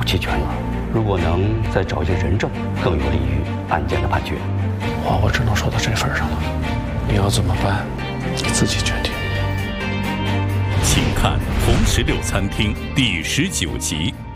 齐全了。如果能再找一些人证，更有利于案件的判决。 话我只能说到这份上了，你要怎么办，你自己决定。 请看《红石榴餐厅》第19集。